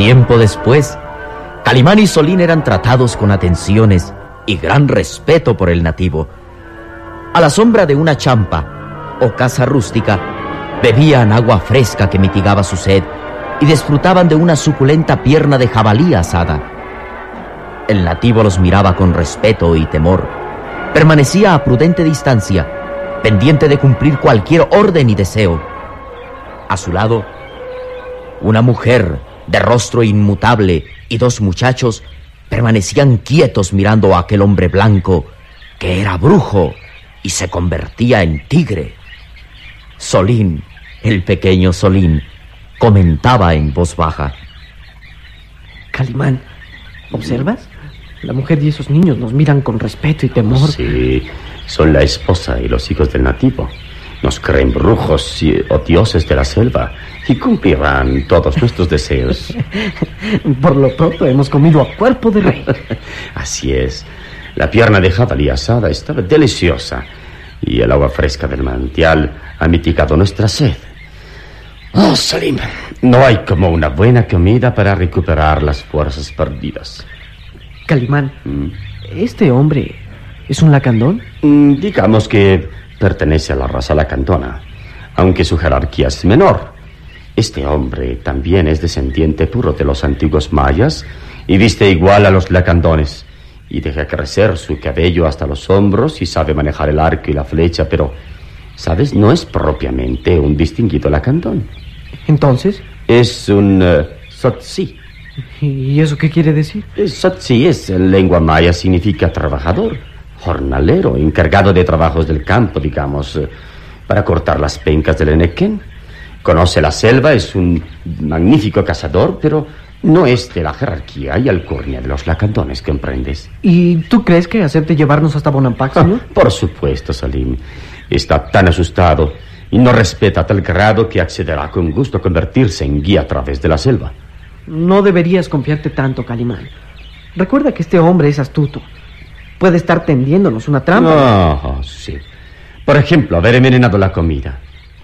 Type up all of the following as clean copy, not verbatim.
Tiempo después, Calimán y Solín eran tratados con atenciones y gran respeto por el nativo. A la sombra de una champa o casa rústica, bebían agua fresca que mitigaba su sed y disfrutaban de una suculenta pierna de jabalí asada. El nativo los miraba con respeto y temor. Permanecía a prudente distancia, pendiente de cumplir cualquier orden y deseo. A su lado, una mujer de rostro inmutable y dos muchachos permanecían quietos mirando a aquel hombre blanco que era brujo y se convertía en tigre. Solín, el pequeño Solín, comentaba en voz baja: Calimán, ¿observas? La mujer y esos niños nos miran con respeto y temor. Sí, son la esposa y los hijos del nativo. Nos creen brujos o dioses de la selva y cumplirán todos nuestros deseos. Por lo pronto hemos comido a cuerpo de rey. Así es. La pierna de jabalí asada estaba deliciosa y el agua fresca del manantial ha mitigado nuestra sed. Oh, Salim, no hay como una buena comida para recuperar las fuerzas perdidas. Calimán, ¿este hombre es un lacandón? Digamos que pertenece a la raza lacandona, aunque su jerarquía es menor. Este hombre también es descendiente puro de los antiguos mayas y viste igual a los lacandones y deja crecer su cabello hasta los hombros y sabe manejar el arco y la flecha, pero, ¿sabes? No es propiamente un distinguido lacandón. ¿Entonces? Es un Tzotzi. ¿Y eso qué quiere decir? Tzotzi es en lengua maya, significa trabajador, jornalero, encargado de trabajos del campo, digamos, para cortar las pencas del enequén. Conoce la selva, es un magnífico cazador, pero no es de la jerarquía y alcurnia de los lacandones, ¿comprendes? ¿Y tú crees que acepte llevarnos hasta Bonampak, señor? Por supuesto, Salim. Está tan asustado y no respeta a tal grado que accederá con gusto a convertirse en guía a través de la selva. No deberías confiarte tanto, Calimán. Recuerda que este hombre es astuto. Puede estar tendiéndonos una trampa. Oh, sí. Por ejemplo, haber envenenado la comida.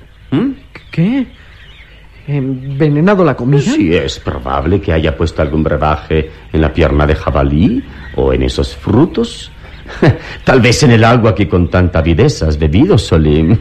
¿Qué? ¿Envenenado la comida? Sí, es probable que haya puesto algún brebaje en la pierna de jabalí o en esos frutos. Tal vez en el agua que con tanta avidez has bebido, Solim.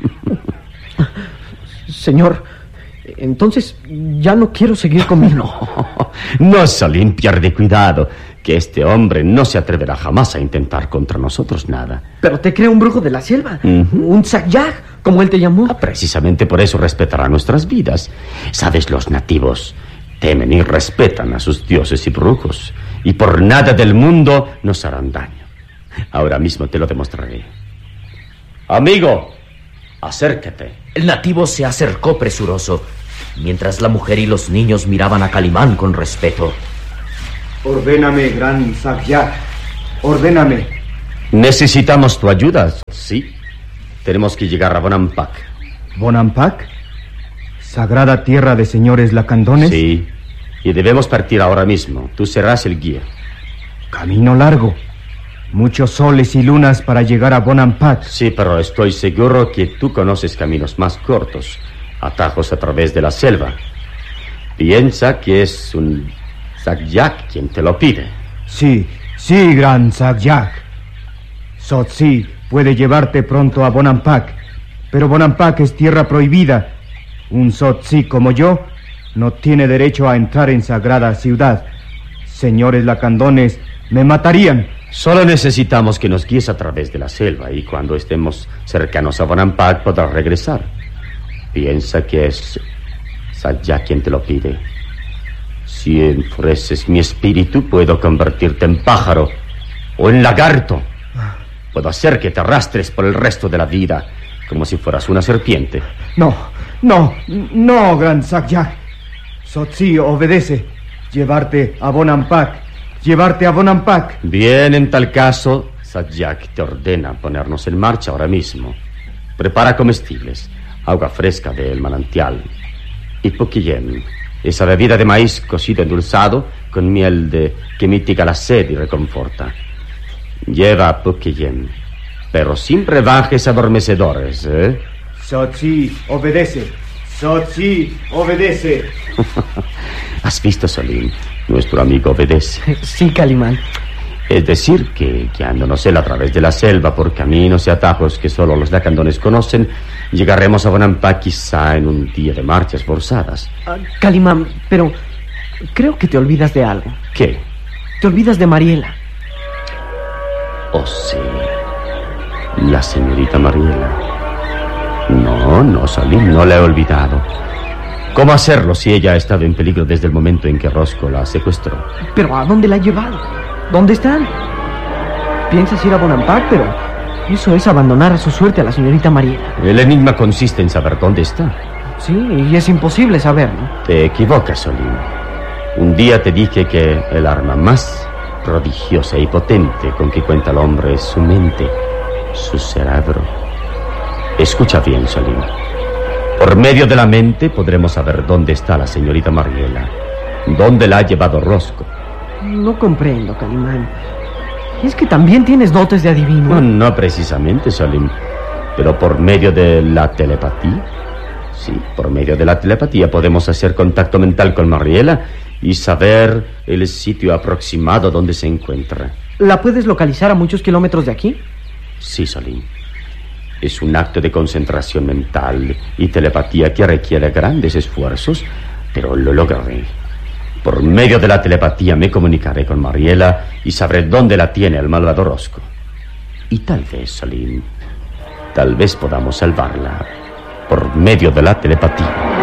Señor, entonces ya no quiero seguir comiendo. No, Solim, pierde cuidado, que este hombre no se atreverá jamás a intentar contra nosotros nada. Pero te crea un brujo de la selva, un Sakyag, como él te llamó. Precisamente por eso respetará nuestras vidas. Sabes, los nativos temen y respetan a sus dioses y brujos, y por nada del mundo nos harán daño. Ahora mismo te lo demostraré. Amigo, acércate. El nativo se acercó presuroso, mientras la mujer y los niños miraban a Calimán con respeto. Ordéname, gran Sakyag. Ordéname. Necesitamos tu ayuda. Sí. Tenemos que llegar a Bonampak. ¿Bonampak? ¿Sagrada tierra de señores lacandones? Sí. Y debemos partir ahora mismo. Tú serás el guía. Camino largo. Muchos soles y lunas para llegar a Bonampak. Sí, pero estoy seguro que tú conoces caminos más cortos, atajos a través de la selva. Piensa que es un Sakyag quien te lo pide. Sí, gran Sakyag. Tzotzi puede llevarte pronto a Bonampak, pero Bonampak es tierra prohibida. Un Tzotzi como yo no tiene derecho a entrar en sagrada ciudad. Señores lacandones me matarían. Solo necesitamos que nos guíes a través de la selva y cuando estemos cercanos a Bonampak podrás regresar. Piensa que es Sakyag quien te lo pide. Si enfureces mi espíritu, puedo convertirte en pájaro o en lagarto. Puedo hacer que te arrastres por el resto de la vida como si fueras una serpiente. No, gran Sakyag. Tzotzi obedece. Llevarte a Bonampak. Bien, en tal caso, Sakyag te ordena ponernos en marcha ahora mismo. Prepara comestibles, agua fresca del manantial y pokillem, esa bebida de maíz cocido endulzado con miel que mitiga la sed y reconforta. Lleva pokillem, pero sin brebajes adormecedores, ¿eh? Tzotzi obedece. Sotsi, obedece. ¿Has visto, Solim? Nuestro amigo obedece. Sí, Calimán. Es decir, que guiándonos él a través de la selva por caminos y atajos que solo los lacandones conocen, llegaremos a Bonampak quizá en un día de marchas forzadas. Calimán, pero creo que te olvidas de algo. ¿Qué? Te olvidas de Mariela. Oh, sí. La señorita Mariela. No, Solim, no la he olvidado. ¿Cómo hacerlo si ella ha estado en peligro desde el momento en que Rosco la secuestró? ¿Pero a dónde la ha llevado? ¿Dónde están? Piensas ir a Bonampak, pero eso es abandonar a su suerte a la señorita Mariela. El enigma consiste en saber dónde está. Sí, y es imposible saberlo. Te equivocas, Solim. Un día te dije que el arma más prodigiosa y potente con que cuenta el hombre es su mente, su cerebro. Escucha bien, Solim. Por medio de la mente podremos saber dónde está la señorita Mariela, dónde la ha llevado Rosco. No comprendo, Calimán. ¿Es que también tienes dotes de adivino? No precisamente, Solim, pero por medio de la telepatía. Sí, por medio de la telepatía podemos hacer contacto mental con Mariela y saber el sitio aproximado donde se encuentra. ¿La puedes localizar a muchos kilómetros de aquí? Sí, Solim. Es un acto de concentración mental y telepatía que requiere grandes esfuerzos, pero lo lograré. Por medio de la telepatía me comunicaré con Mariela y sabré dónde la tiene el malvado Rosco. Y tal vez, Solim, tal vez podamos salvarla por medio de la telepatía.